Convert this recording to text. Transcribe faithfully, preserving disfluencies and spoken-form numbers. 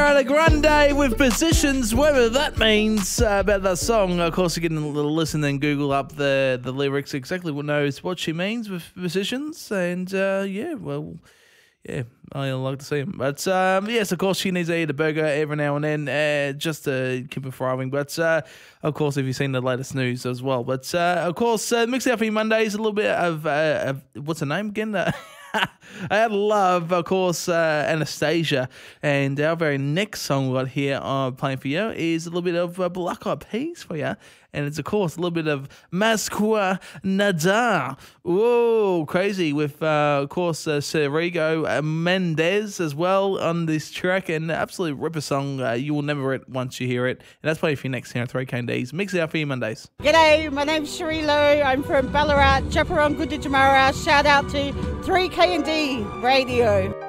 Ariana Grande with Positions, whatever that means uh, about that song. Of course, you can a little listen and Google up the, the lyrics, exactly what knows what she means with Positions. And uh, yeah, well, yeah, I like to see him. But um, yes, of course, she needs to eat a burger every now and then uh, just to keep her thriving. But uh, of course, if you've seen the latest news as well. But uh, of course, uh, Mix It Up for You Mondays, a little bit of, uh, of what's her name again? Uh, I love, of course, uh, Anastasia. And our very next song we got here uh, playing for you is a little bit of uh, Black Eyed Peas for you. And it's, of course, a little bit of Masqua Nada. Whoa, crazy. With, uh, of course, uh, Sergio uh, Mendez as well on this track. And absolute ripper song. Uh, you will never it once you hear it. And that's playing for you next here on three K and D's. Mix It Up for You Mondays. G'day, my name's Cherie Lowe. I'm from Ballarat, Chaperone, Good to Jamara. Shout out to three K and D Radio.